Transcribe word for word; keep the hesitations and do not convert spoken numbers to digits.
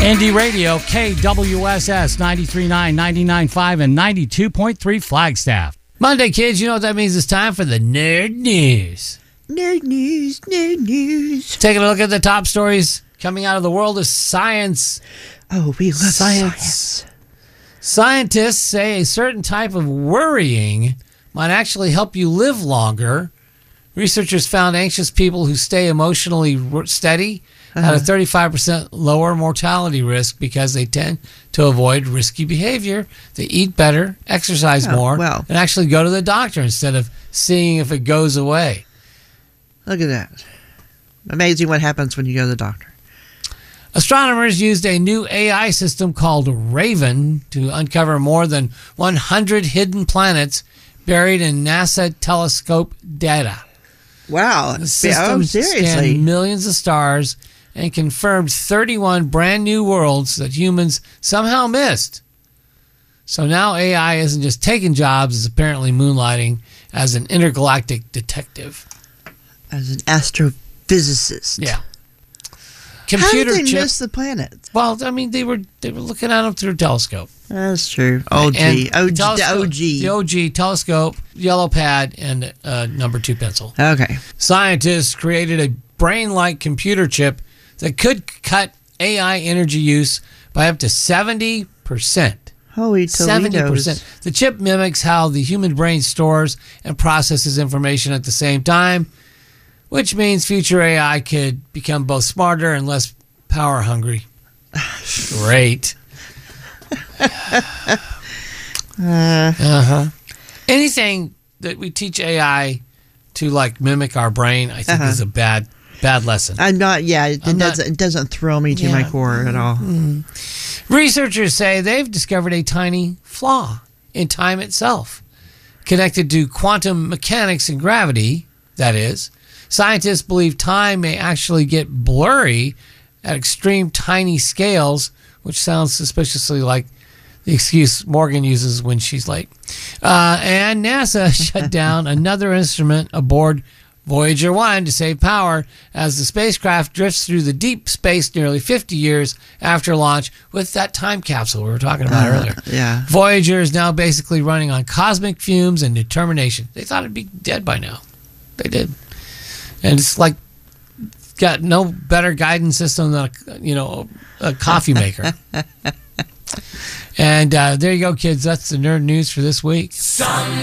Indie Radio, K W S S, ninety-three point nine, ninety-nine point five, and ninety-two point three Flagstaff. Monday, kids, you know what that means? It's time for the Nerd News. Nerd News, Nerd News. Taking a look at the top stories coming out of the world of science. Oh, we love science. science. Scientists say a certain type of worrying might actually help you live longer. Researchers found anxious people who stay emotionally steady uh-huh. had a thirty-five percent lower mortality risk because they tend to avoid risky behavior. They eat better, exercise oh, more, well. and actually go to the doctor instead of seeing if it goes away. Look at that. Amazing what happens when you go to the doctor. Astronomers used a new A I system called Raven to uncover more than one hundred hidden planets buried in NASA telescope data. Wow. The system oh, seriously? scanned millions of stars and confirmed thirty-one brand new worlds that humans somehow missed. So now A I isn't just taking jobs, it's apparently moonlighting as an intergalactic detective. As an astrophysicist. Yeah. Computer How did they chip, miss the planet? Well, I mean, they were they were looking at them through a telescope. That's true. O G. And O G. The O G. The O G telescope, yellow pad, and uh, number two pencil. Okay. Scientists created a brain-like computer chip that could cut A I energy use by up to seventy percent. Holy Toledo's. seventy percent. The chip mimics how the human brain stores and processes information at the same time, which means future A I could become both smarter and less power hungry. Great. uh, uh-huh. Anything that we teach A I to like mimic our brain, I think uh-huh. is a bad bad lesson. I'm not, yeah, it, I'm doesn't, not, it doesn't thrill me to yeah, my core at all. Mm-hmm. Researchers say they've discovered a tiny flaw in time itself, connected to quantum mechanics and gravity, that is. Scientists believe time may actually get blurry at extreme tiny scales, which sounds suspiciously like the excuse Morgan uses when she's late. Uh, and NASA shut down another instrument aboard Voyager one to save power as the spacecraft drifts through the deep space nearly fifty years after launch with that time capsule we were talking about uh, earlier. Yeah. Voyager is now basically running on cosmic fumes and determination. They thought it'd be dead by now. They did. And it's like got no better guidance system than a, you know, a coffee maker. And uh, there you go, kids. That's the nerd news for this week. Sun